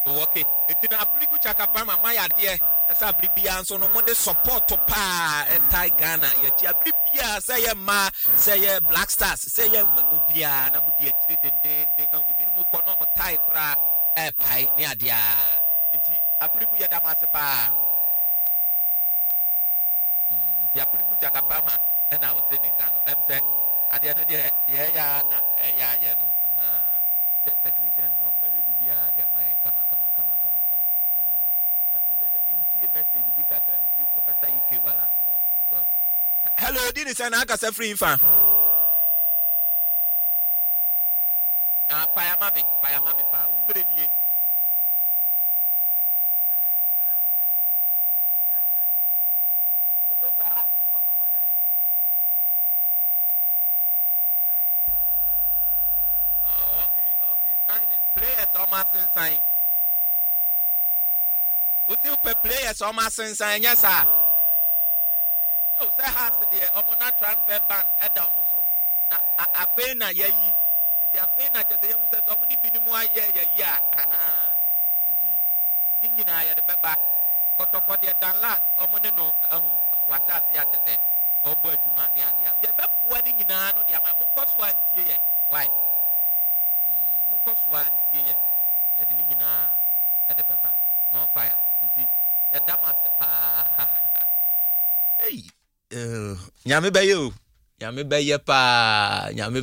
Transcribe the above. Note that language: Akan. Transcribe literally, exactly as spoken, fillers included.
Okay, ntina aprigu chakapama maya de esa bribia nso no mode support pa entai Ghana ye chi abribia say ye ma say ye Black Stars say ye obia na mudi akire denden den ebi mu kɔ no mo tai kra e pai ne adea nti aprigu ye dama se pa mm nti aprigu chakapama e na wote ne Ghana em say adea no de de ya na e ya ye no ha technician no maybe bibia de amay kama kama kama kama kama uh na ni message bi ka kan free Professor E K Wallace because hello dini sana aka sa free infa ah fire mami fire mami pa umbre ni oto ka ha se ko to ko dai signing players on my sign. You see pe players on my sign, yes sir. No, say has the omo na transfer ban e da omo so. Na afa na ye yi. Nti afa na che say hu say omo ni binimu aye ye yi a. Nti ni nyina ye de beba. Kotoko de download omo ne no ehu wa sha se ya che say obo adwuma ne ade. Ye bebo ni nyina no de ama mo nkoso antie ye. Why? Koswantie ye ye de nyina na de beba no fire nti ye dama se pa hey eh nyame beye o nyame beye pa nyame